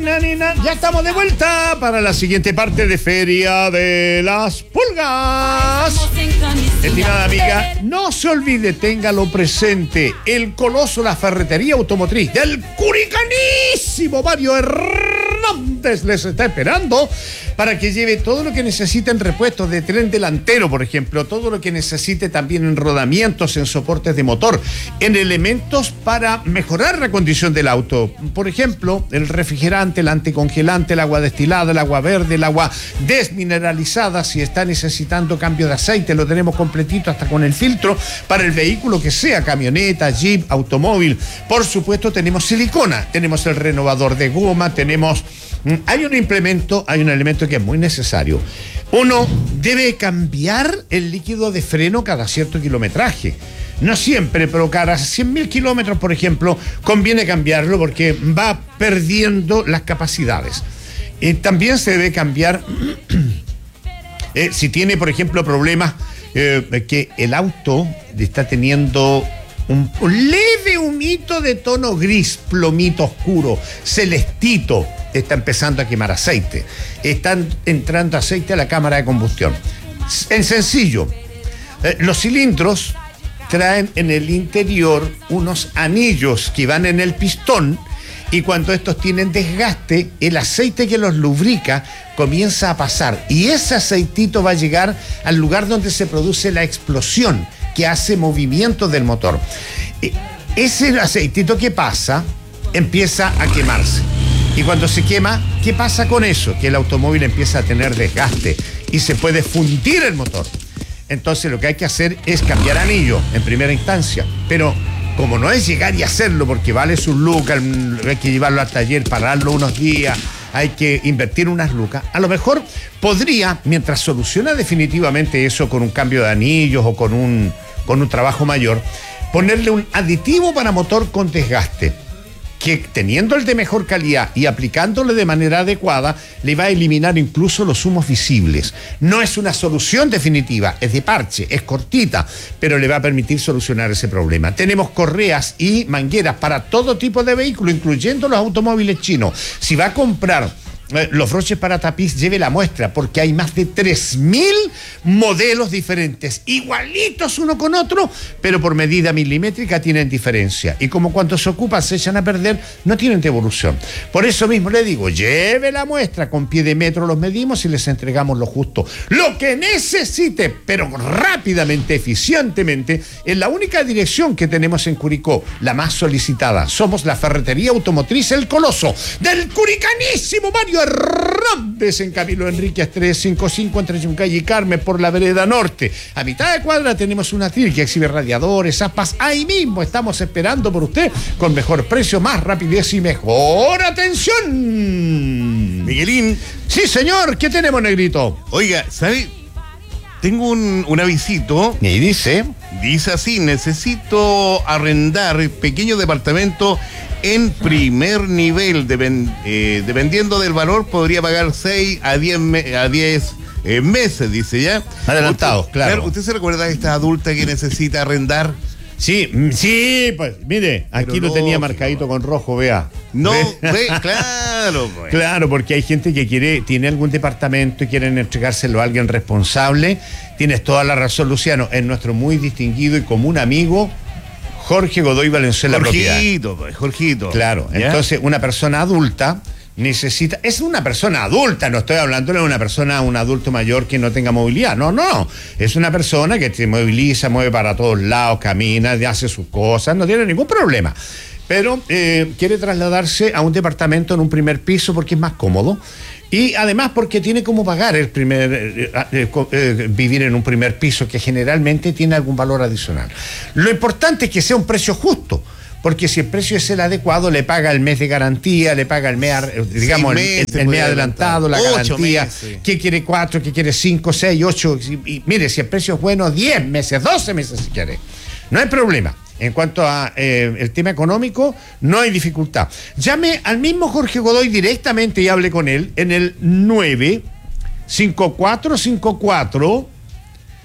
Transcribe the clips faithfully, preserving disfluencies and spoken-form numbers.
Ya estamos de vuelta para la siguiente parte de Feria de las Pulgas. Estimada amiga, no se olvide, téngalo presente. El Coloso, la ferretería automotriz del curicanísimo Mario Hernández les está esperando para que lleve todo lo que necesite en repuestos de tren delantero, por ejemplo, todo lo que necesite también en rodamientos, en soportes de motor, en elementos para mejorar la condición del auto. Por ejemplo, el refrigerante, el anticongelante, el agua destilada, el agua verde, el agua desmineralizada. Si está necesitando cambio de aceite, lo tenemos completito hasta con el filtro para el vehículo que sea, camioneta, jeep, automóvil. Por supuesto, tenemos silicona, tenemos el renovador de goma, tenemos... Hay un implemento, hay un elemento que es muy necesario. Uno debe cambiar el líquido de freno cada cierto kilometraje. No siempre, pero cada cien mil kilómetros, por ejemplo, conviene cambiarlo porque va perdiendo las capacidades. Eh, también se debe cambiar, eh, si tiene, por ejemplo, problemas eh, que el auto está teniendo un, un leve humito de tono gris, plomito oscuro, celestito, está empezando a quemar aceite. Están entrando aceite a la cámara de combustión. En sencillo, eh, los cilindros traen en el interior unos anillos que van en el pistón y cuando estos tienen desgaste, el aceite que los lubrica comienza a pasar y ese aceitito va a llegar al lugar donde se produce la explosión que hace movimiento del motor. Ese aceitito que pasa empieza a quemarse. Y cuando se quema, ¿qué pasa con eso? Que el automóvil empieza a tener desgaste y se puede fundir el motor. Entonces lo que hay que hacer es cambiar anillo en primera instancia. Pero como no es llegar y hacerlo porque vale sus lucas, hay que llevarlo al taller, pararlo unos días, hay que invertir unas lucas, a lo mejor podría, mientras soluciona definitivamente eso con un cambio de anillos o con un, con un trabajo mayor, ponerle un aditivo para motor con desgaste, que teniendo el de mejor calidad y aplicándole de manera adecuada, le va a eliminar incluso los humos visibles. No es una solución definitiva, es de parche, es cortita, pero le va a permitir solucionar ese problema. Tenemos correas y mangueras para todo tipo de vehículos, incluyendo los automóviles chinos. Si va a comprar eh, los broches para tapiz, lleve la muestra, porque hay más de tres mil modelos diferentes, igualitos uno con otro, pero por medida milimétrica tienen diferencia. Y como cuando se ocupan se echan a perder, no tienen devolución. Por eso mismo le digo, lleve la muestra, con pie de metro los medimos y les entregamos lo justo. Lo que necesite, pero rápidamente, eficientemente, en la única dirección que tenemos en Curicó, la más solicitada. Somos la ferretería automotriz El Coloso, del curicanísimo Mario Hernández, en Camilo Enríquez trescientos cincuenta y cinco, entre Yuncay y Carmen, por la vereda norte. A mitad de cuadra tenemos una tril que exhibe radiadores, aspas. Ahí mismo estamos esperando por usted con mejor precio, más rapidez y mejor atención. Miguelín. Sí, señor. ¿Qué tenemos, negrito? Oiga, ¿sabe? Tengo un, un avisito. Y dice... Dice así, necesito arrendar pequeño departamento en primer nivel. Depend, eh, dependiendo del valor, podría pagar seis a diez eh, meses, dice ya. Adelantado, usted, claro. ¿Usted se recuerda de esta adulta que necesita arrendar? Sí, sí, pues, mire, aquí Pero lo tenía no, marcadito no. con rojo, vea. No, ve, claro. Pues. Claro, porque hay gente que quiere, tiene algún departamento y quieren entregárselo a alguien responsable. Tienes toda la razón, Luciano, es nuestro muy distinguido y común amigo Jorge Godoy Valenzuela. Jorgito, pues, Jorgito. Claro, ¿ya? Entonces una persona adulta necesita, es una persona adulta, no estoy hablando de una persona, un adulto mayor que no tenga movilidad, no, no, es una persona que se moviliza, mueve para todos lados, camina, hace sus cosas, no tiene ningún problema, pero eh, quiere trasladarse a un departamento en un primer piso porque es más cómodo y además porque tiene como pagar el primer eh, eh, eh, vivir en un primer piso que generalmente tiene algún valor adicional. Lo importante es que sea un precio justo. Porque si el precio es el adecuado, le paga el mes de garantía, le paga el mes, digamos, meses, el, el mes adelantado, la garantía. Meses. ¿Qué quiere cuatro? ¿Qué quiere cinco, seis, ocho? Y, y mire, si el precio es bueno, diez meses, doce meses si quiere. No hay problema. En cuanto a eh, el tema económico, no hay dificultad. Llame al mismo Jorge Godoy directamente y hable con él en el nueve cinco cuatro cinco cuatro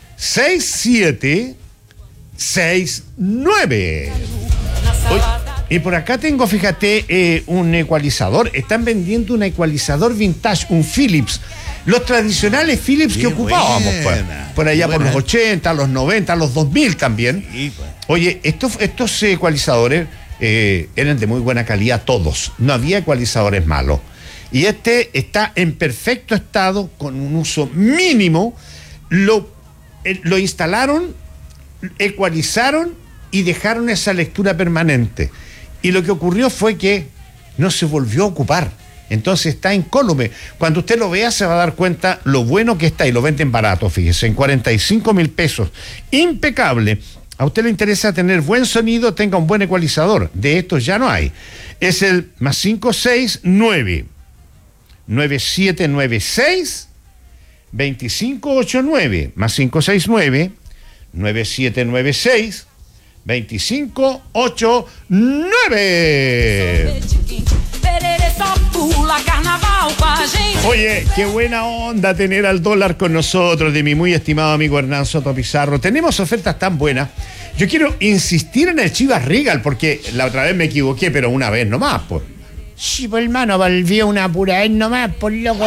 seis siete seis nueve. Oye, Y por acá tengo, fíjate, eh, un ecualizador. Están vendiendo un ecualizador vintage, un Philips. Los tradicionales Philips Qué que ocupábamos, buena, pues. Por allá buena. por los ochenta, los noventa, los dos mil también. Sí, pues. Oye, estos, estos ecualizadores eh, eran de muy buena calidad todos. No había ecualizadores malos. Y este está en perfecto estado, con un uso mínimo. Lo, eh, lo instalaron, ecualizaron y dejaron esa lectura permanente. Y lo que ocurrió fue que no se volvió a ocupar. Entonces está incólume. Cuando usted lo vea se va a dar cuenta lo bueno que está, y lo venden barato, fíjese, en cuarenta y cinco mil pesos. Impecable. A usted le interesa tener buen sonido, tenga un buen ecualizador. De estos ya no hay. Es el más cinco seis nueve, nueve siete nueve seis, dos cinco ocho nueve. Más cinco seis nueve, nueve siete nueve seis, veinticinco ochenta y nueve. Oye, qué buena onda tener al dólar con nosotros, de mi muy estimado amigo Hernán Soto Pizarro. Tenemos ofertas tan buenas. Yo quiero insistir en el Chivas Regal, porque la otra vez me equivoqué, pero una vez nomás, pues. Sí, pues hermano, volvió una pura vez nomás, por loco.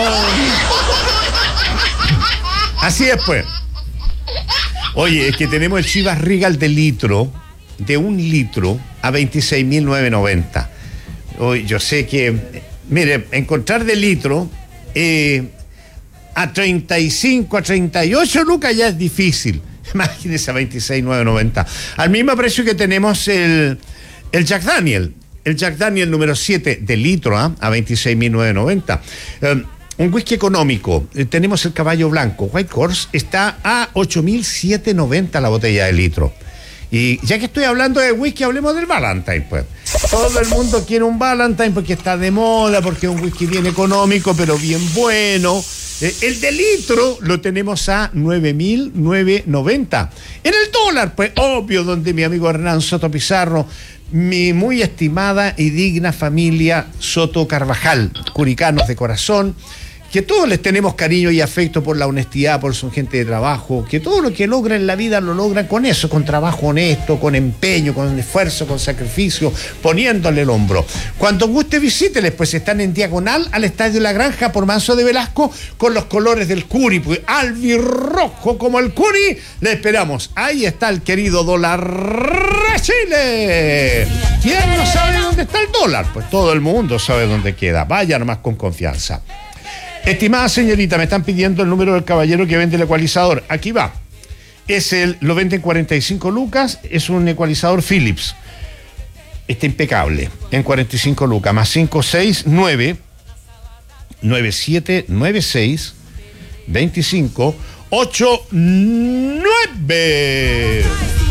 Así es, pues. Oye, es que tenemos el Chivas Regal de litro, de un litro, a veintiséis mil novecientos noventa. Hoy yo sé que, mire, encontrar de litro eh, a treinta y cinco, a treinta y ocho lucas ya es difícil. Imagínese a veintiséis mil novecientos noventa. Al mismo precio que tenemos el, el Jack Daniel. El Jack Daniel número siete de litro, ¿eh? A veintiséis mil novecientos noventa. Um, un whisky económico. Eh, tenemos el Caballo Blanco. White Horse está a ocho mil setecientos noventa la botella de litro. Y ya que estoy hablando de whisky, hablemos del Valentine, pues. Todo el mundo quiere un Valentine porque está de moda, porque es un whisky bien económico, pero bien bueno. Eh, el de litro lo tenemos a nueve mil novecientos noventa. En el dólar, pues, obvio, donde mi amigo Hernán Soto Pizarro, mi muy estimada y digna familia Soto Carvajal, curicanos de corazón, que todos les tenemos cariño y afecto por la honestidad, por su gente de trabajo, que todo lo que logran en la vida lo logran con eso, con trabajo honesto, con empeño, con esfuerzo, con sacrificio, poniéndole el hombro. Cuando guste visíteles, pues están en diagonal al Estadio La Granja por Manso de Velasco, con los colores del Curi, pues albirrojo como el Curi, le esperamos. Ahí está el querido dólar Chile. ¿Quién no sabe dónde está el dólar? Pues todo el mundo sabe dónde queda. Vaya nomás con confianza. Estimada señorita, me están pidiendo el número del caballero que vende el ecualizador. Aquí va. Es el, lo venden cuarenta y cinco lucas, es un ecualizador Philips. Está impecable, en cuarenta y cinco lucas, más cinco seis nueve, nueve siete nueve seis, veinticinco ochenta y nueve.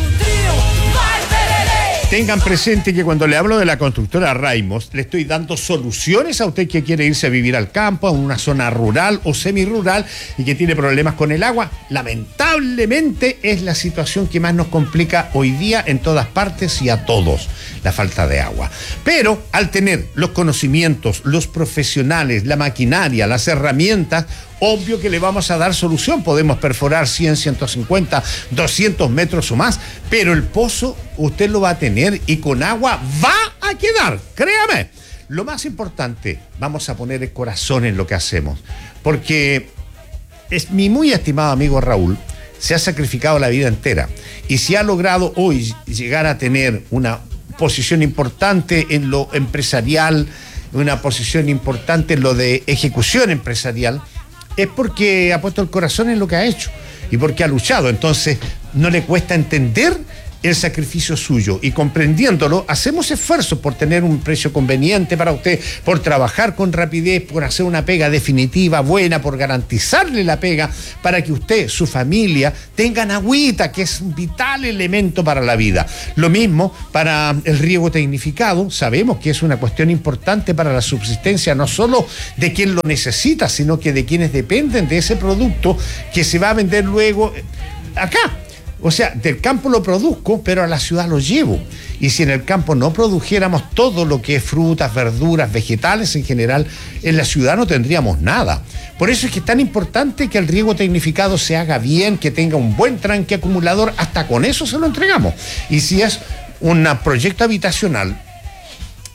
Tengan presente que cuando le hablo de la constructora Raimos, le estoy dando soluciones a usted que quiere irse a vivir al campo, a una zona rural o semirural y que tiene problemas con el agua. Lamentablemente es la situación que más nos complica hoy día en todas partes y a todos, la falta de agua. Pero al tener los conocimientos, los profesionales, la maquinaria, las herramientas, obvio que le vamos a dar solución. Podemos perforar cien, ciento cincuenta, doscientos metros o más, pero el pozo usted lo va a tener y con agua va a quedar, créame. Lo más importante, vamos a poner el corazón en lo que hacemos, porque es mi muy estimado amigo Raúl, se ha sacrificado la vida entera y si ha logrado hoy llegar a tener una posición importante en lo empresarial, una posición importante en lo de ejecución empresarial, es porque ha puesto el corazón en lo que ha hecho y porque ha luchado. Entonces no le cuesta entender el sacrificio suyo y comprendiéndolo hacemos esfuerzos por tener un precio conveniente para usted, por trabajar con rapidez, por hacer una pega definitiva, buena, por garantizarle la pega para que usted, su familia tengan agüita, que es un vital elemento para la vida. Lo mismo para el riego tecnificado, sabemos que es una cuestión importante para la subsistencia no solo de quien lo necesita, sino que de quienes dependen de ese producto que se va a vender luego acá. O sea, del campo lo produzco, pero a la ciudad lo llevo. Y si en el campo no produjéramos todo lo que es frutas, verduras, vegetales en general, en la ciudad no tendríamos nada. Por eso es que es tan importante que el riego tecnificado se haga bien, que tenga un buen tranque acumulador, hasta con eso se lo entregamos. Y si es un proyecto habitacional,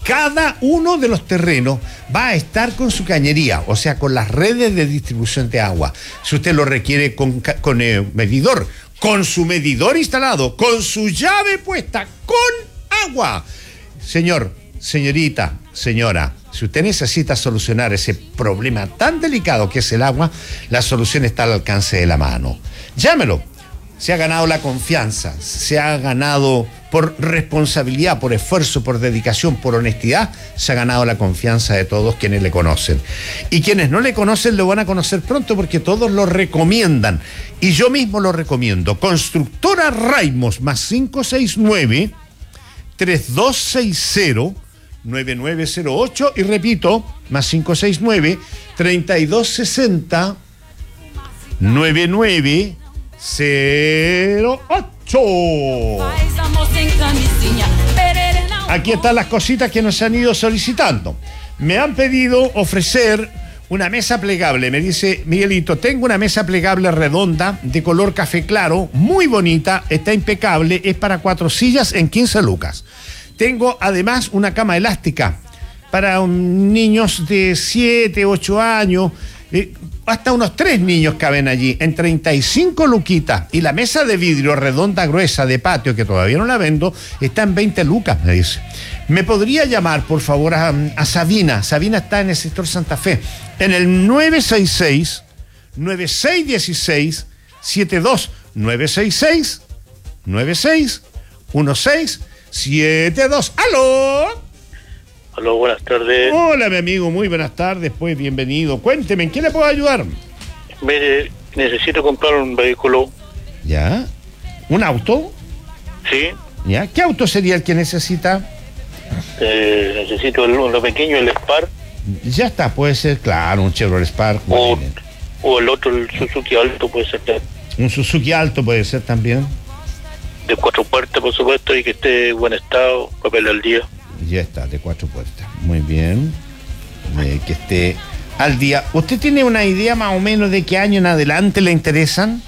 Cada uno de los terrenos va a estar con su cañería, o sea, con las redes de distribución de agua. Si usted lo requiere con, con eh, medidor, con su medidor instalado, con su llave puesta, con agua. Señor, señorita, señora, si usted necesita solucionar ese problema tan delicado que es el agua, la solución está al alcance de la mano. Llámelo. Se ha ganado la confianza, se ha ganado por responsabilidad, por esfuerzo, por dedicación, por honestidad, se ha ganado la confianza de todos quienes le conocen. Y quienes no le conocen lo van a conocer pronto porque todos lo recomiendan. Y yo mismo lo recomiendo. Constructora Raimos, más cinco seis nueve, tres dos seis cero, nueve nueve cero ocho. Y repito, más cinco seis nueve, tres dos seis cero, nueve nueve cero ocho. Aquí están las cositas que nos han ido solicitando. Me han pedido ofrecer una mesa plegable. Me dice Miguelito, tengo una mesa plegable redonda de color café claro, muy bonita, está impecable, es para cuatro sillas en quince lucas. Tengo además una cama elástica para um, niños de siete, ocho años. Eh, hasta unos tres niños caben allí, en treinta y cinco luquitas. Y la mesa de vidrio redonda gruesa de patio, que todavía no la vendo, está en veinte lucas, me dice. ¿Me podría llamar, por favor, a, a Sabina? Sabina está en el sector Santa Fe, en el nueve seis seis, nueve seis uno seis, siete dos, nueve seis seis, nueve seis uno seis, siete dos. ¡Aló! Aló, buenas tardes. Hola, mi amigo, muy buenas tardes, pues bienvenido. Cuénteme, ¿en qué le puedo ayudar? Mire, necesito comprar un vehículo. ¿Ya? ¿Un auto? Sí. ¿Ya? ¿Qué auto sería el que necesita? Eh, necesito el, lo pequeño, el Spark. Ya está, puede ser, claro, un Chevrolet Spark. O, o el otro, el Suzuki Alto, puede ser. Un Suzuki Alto puede ser también. De cuatro puertas, por supuesto, y que esté en buen estado, papel al día. Ya está, de cuatro puertas. Muy bien. Eh, que esté al día. ¿Usted tiene una idea más o menos de qué año en adelante le interesan?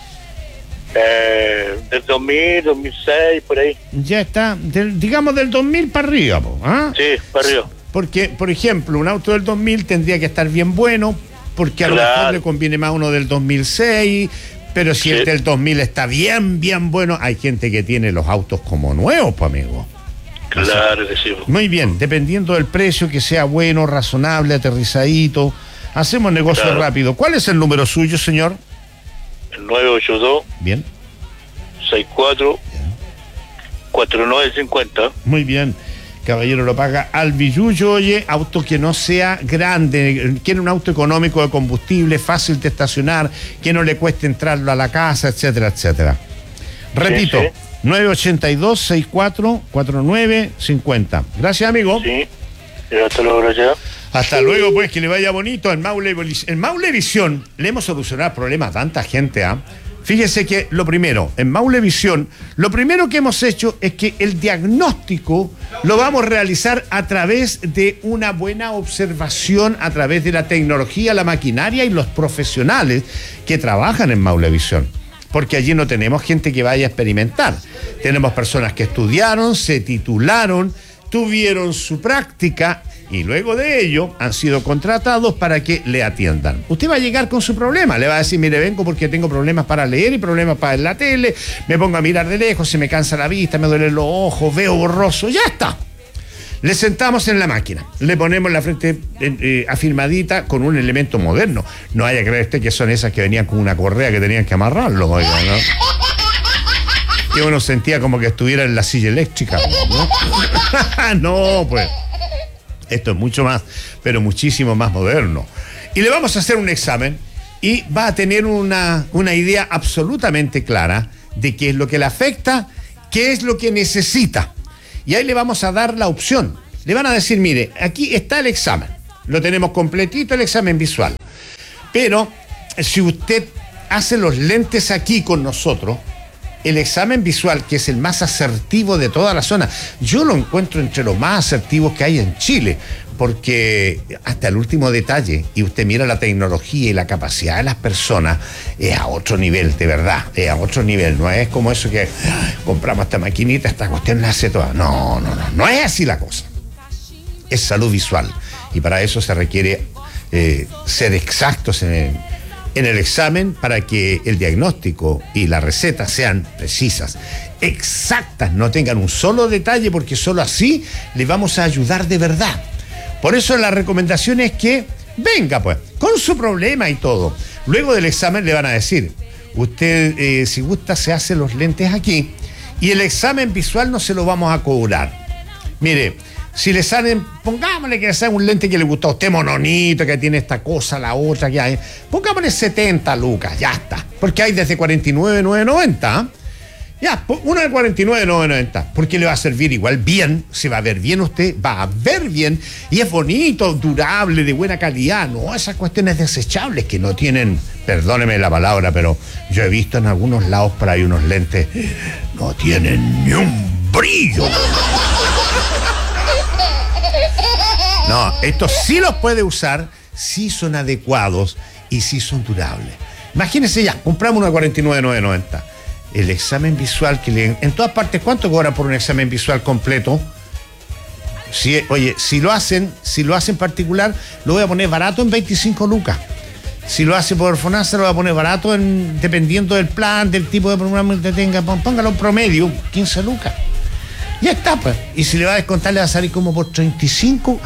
Eh, del dos mil, dos mil seis, por ahí. Ya está, del, digamos del dos mil para arriba, ¿ah? Sí, para arriba. Porque, por ejemplo, un auto del dos mil tendría que estar bien bueno, porque a claro. lo mejor le conviene más uno del dos mil seis, pero si sí. el del dos mil está bien, bien bueno, hay gente que tiene los autos como nuevos, pues, amigo. Claro que sí. Muy bien, dependiendo del precio, que sea bueno, razonable, aterrizadito. Hacemos negocio claro. rápido. ¿Cuál es el número suyo, señor? El nueve ocho dos. Bien. sesenta y cuatro. cuarenta y nueve cincuenta. Muy bien. Caballero, lo paga al billuyo. Oye, auto que no sea grande. Quiere un auto económico de combustible, fácil de estacionar, que no le cueste entrarlo a la casa, etcétera, etcétera. Repito. Sí, sí. nueve ocho dos, sesenta y cuatro, cuarenta y nueve cincuenta. Gracias, amigo. Sí. Hasta luego, gracias. Hasta luego, pues, que le vaya bonito. En Maule, en Maule Visión le hemos solucionado problemas a tanta gente, ¿ah? ¿eh? Fíjese que lo primero, en Maule Visión, lo primero que hemos hecho es que el diagnóstico lo vamos a realizar a través de una buena observación, a través de la tecnología, la maquinaria y los profesionales que trabajan en Maule Visión. Porque allí no tenemos gente que vaya a experimentar. Tenemos personas que estudiaron, se titularon, tuvieron su práctica y luego de ello han sido contratados para que le atiendan. Usted va a llegar con su problema, le va a decir, mire, vengo porque tengo problemas para leer y problemas para ver la tele, me pongo a mirar de lejos, se me cansa la vista, me duelen los ojos, veo borroso, ya está. Le sentamos en la máquina, le ponemos la frente eh, eh, afirmadita con un elemento moderno. No vaya a creer usted que son esas que venían con una correa que tenían que amarrarlo, oiga, ¿no? Que uno sentía como que estuviera en la silla eléctrica, ¿no? No, pues. Esto es mucho más, pero muchísimo más moderno. Y le vamos a hacer un examen y va a tener una, una idea absolutamente clara de qué es lo que le afecta, qué es lo que necesita. Y ahí le vamos a dar la opción. Le van a decir, mire, aquí está el examen. Lo tenemos completito, el examen visual. Pero si usted hace los lentes aquí con nosotros, el examen visual, que es el más asertivo de toda la zona, yo lo encuentro entre los más asertivos que hay en Chile, porque hasta el último detalle, y usted mira la tecnología y la capacidad de las personas, es a otro nivel, de verdad, es a otro nivel. No es como eso que compramos esta maquinita, esta cuestión la hace toda. No, no, no, no es así la cosa. es salud visual. Y para eso se requiere eh, ser exactos en el, en el examen para que el diagnóstico y la receta sean precisas, exactas, no tengan un solo detalle, porque solo así le vamos a ayudar de verdad. Por eso la recomendación es que venga pues, con su problema y todo. Luego del examen le van a decir, usted eh, si gusta se hace los lentes aquí y el examen visual no se lo vamos a cobrar. Mire, si le salen, pongámosle que le sale un lente que le gustó a usted, mononito, que tiene esta cosa, la otra, que hay, pongámosle setenta lucas, ya está. Porque hay desde cuarenta y nueve mil novecientos noventa, ¿eh? Ya, uno de cuarenta y nueve mil novecientos noventa, porque le va a servir igual bien, se va a ver bien usted, va a ver bien, y es bonito, durable, de buena calidad, no esas cuestiones desechables que no tienen, perdóneme la palabra, pero yo he visto en algunos lados por ahí unos lentes, no tienen ni un brillo. No, estos sí los puede usar, sí son adecuados y sí son durables. Imagínense ya, compramos uno de cuarenta y nueve mil novecientos noventa. El examen visual que le... En todas partes, ¿cuánto cobran por un examen visual completo? Si, oye, si lo hacen, si lo hacen particular, lo voy a poner barato en veinticinco lucas. Si lo hace por FONASA, lo voy a poner barato en, dependiendo del plan, del tipo de programa que tenga. Póngalo en promedio, quince lucas. Ya está, pues. Y si le va a descontar, le va a salir como por treinta y cinco,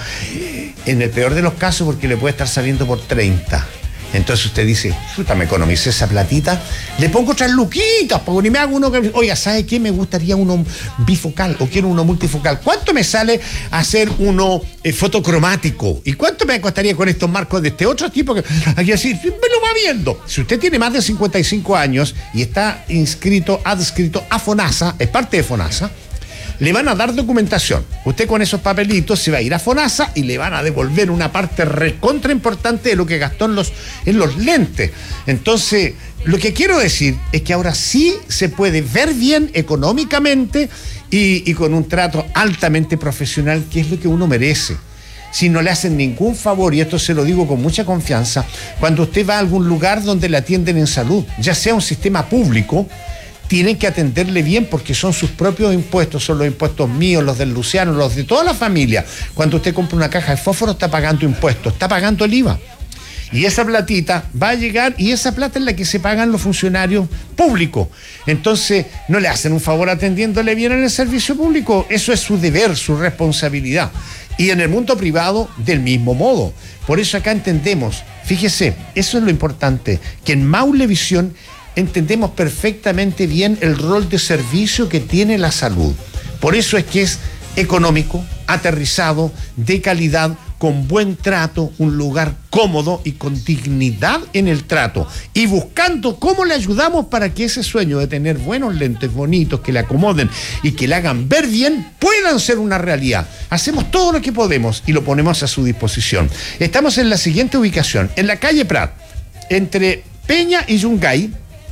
en el peor de los casos, porque le puede estar saliendo por treinta. Entonces usted dice, puta, me economicé esa platita, le pongo otras luquitas, porque ni me hago uno que, oiga, ¿sabe qué? Me gustaría uno bifocal o quiero uno multifocal. ¿Cuánto me sale hacer uno eh, fotocromático? ¿Y cuánto me costaría con estos marcos de este otro tipo? Que aquí así, me lo va viendo. Si usted tiene más de cincuenta y cinco años y está inscrito, adscrito a FONASA, es parte de FONASA, le van a dar documentación. Usted con esos papelitos se va a ir a FONASA y le van a devolver una parte recontra importante de lo que gastó en los, en los lentes. Entonces, lo que quiero decir es que ahora sí se puede ver bien económicamente y, y con un trato altamente profesional, que es lo que uno merece. Si no le hacen ningún favor, y esto se lo digo con mucha confianza, cuando usted va a algún lugar donde le atienden en salud, ya sea un sistema público, tienen que atenderle bien porque son sus propios impuestos, son los impuestos míos, los del Luciano, los de toda la familia. Cuando usted compra una caja de fósforo está pagando impuestos, está pagando el I V A. Y esa platita va a llegar y esa plata es la que se pagan los funcionarios públicos. Entonces, no le hacen un favor atendiéndole bien en el servicio público. Eso es su deber, su responsabilidad. Y en el mundo privado, del mismo modo. Por eso acá entendemos, fíjese, eso es lo importante, que en Maulevisión entendemos perfectamente bien el rol de servicio que tiene la salud. Por eso es que es económico, aterrizado, de calidad, con buen trato, un lugar cómodo y con dignidad en el trato. Y buscando cómo le ayudamos para que ese sueño de tener buenos lentes bonitos, que le acomoden y que le hagan ver bien, puedan ser una realidad. Hacemos todo lo que podemos y lo ponemos a su disposición. Estamos en la siguiente ubicación, en la calle Prat, entre Peña y Yungay.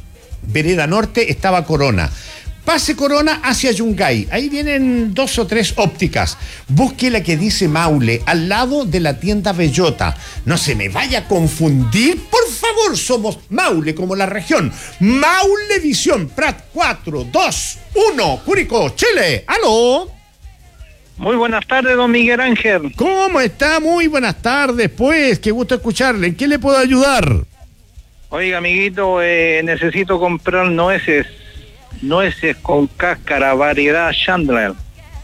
Vereda Norte estaba Corona. Pase Corona hacia Yungay. Ahí vienen dos o tres ópticas. Busque la que dice Maule, al lado de la tienda Bellota. No se me vaya a confundir, por favor. Somos Maule, como la región. Maulevisión, Prat cuatro, dos, uno, Curicó, Chile. ¡Aló! Muy buenas tardes, don Miguel Ángel. ¿Cómo está? Muy buenas tardes, pues. Qué gusto escucharle. ¿En qué le puedo ayudar? Oiga, amiguito, eh, necesito comprar nueces, nueces con cáscara, variedad Chandler.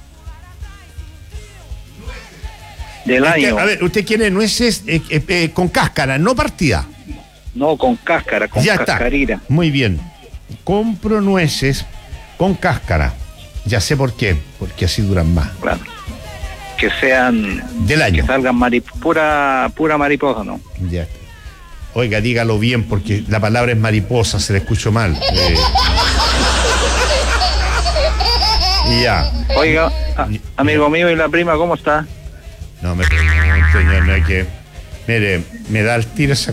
Del Usted, año. a ver, usted quiere nueces eh, eh, eh, con cáscara, no partida. No, con cáscara, con Ya cascarita. está. Muy bien. Compro nueces con cáscara. Ya sé por qué, porque así duran más. Claro. Que sean... Del año. Que salgan marip pura, pura mariposa, ¿no? Ya está. Oiga, dígalo bien, porque la palabra es mariposa, se la escucho mal. Eh... Ya. Oiga, a, amigo mío, ¿y la prima cómo está? No me pregunte, señor, no hay que... Mire, me da el tiro esa